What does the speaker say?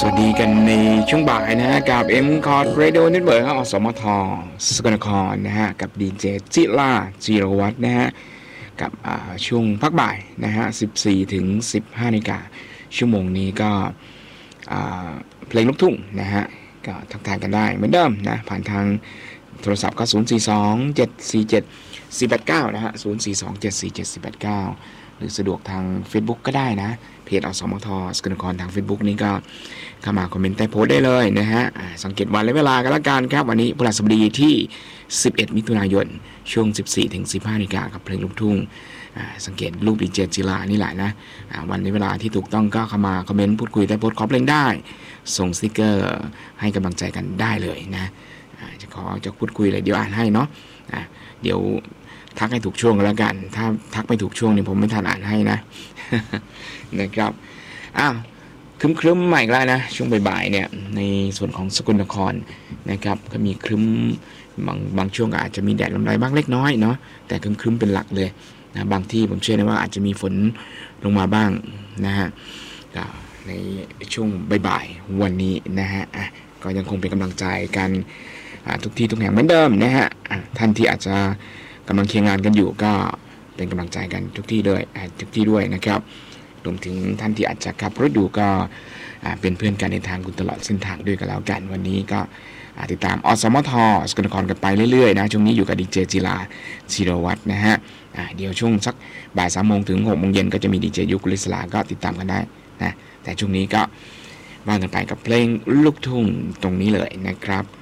สวัสดีกันในช่วงบ่ายนะฮะกับ M c o r Radio Network ครับอสมทสกลนครนะฮะกับดีเจจิล่าจิรวัฒน์นะฮะกับช่วงพักบ่ายนะฮะ14 ถึง 15 นาฬิกาชั่วโมงนี้ก็เพลงลูกทุ่งนะฮะก็ทักทายกันได้เหมือนเดิมนะผ่านทางโทรศัพท์ก็042-747-489นะฮะ042-747-489หรือสะดวกทาง Facebook ก็ได้นะเพจอสมทสกลนครทาง Facebook นี้ก็เข้ามาคอมเมนต์ใต้โพสต์ได้เลยนะฮะสังเกตวันและเวลากันละกันครับวันนี้พฤหัสบดีที่11 มิถุนายนช่วง 14 ถึง 15 นาฬิกากับเพลงลูกทุ่งสังเกตรูปดีเจจิลานี่แหละนะวันในเวลาที่ถูกต้องก็เข้ามาคอมเมนต์พูดคุยใต้โพสต์ขอเพลงได้ส่งสติกเกอร์ให้กำลังใจกันได้เลยนะจะพูดคุยอะไรเดี๋ยวอ่านให้เนาะเดี๋ยวทักให้ถูกช่วงกันแล้วกันถ้าทักไม่ถูกช่วงนี่ผมไม่ทันอ่านให้นะ นะครับครึ้มๆใหม่แล้วนะช่วงบ่ายๆเนี่ยในส่วนของสกลนครนะครับก็มีครึ้มบางช่วงอาจจะมีแดดลำไรบ้างเล็กน้อยเนาะแต่ครึ้มๆเป็นหลักเลยนะบางที่ผมเชื่อได้ว่าอาจจะมีฝนลงมาบ้างนะฮะในช่วงบ่ายๆวันนี้นะฮะก็ยังคงเป็นกำลังใจกันทุกที่ทุกแห่งเหมือนเดิมนะฮะท่านที่อาจจะกำลังเคียงงานกันอยู่ก็เป็นกำลังใจกันทุกที่ด้วยนะครับรวมถึงท่านที่อาจจะขับรถอยู่ก็เป็นเพื่อนกันในทางคุณตลอดเส้นทางด้วยกันแล้วกันวันนี้ก็ติดตามอสมทสกลนครกันไปเรื่อยๆนะช่วงนี้อยู่กับดีเจจิลาศิรวัฒน์นะฮะเดี๋ยวช่วงสักบ่าย 3 โมงถึง 6 โมงเย็นก็จะมีดีเจยุคลิศลาก็ติดตามกันได้นะแต่ช่วงนี้ก็ว่ากันไปกับเพลงลูกทุ่งตรงนี้เลยนะครับ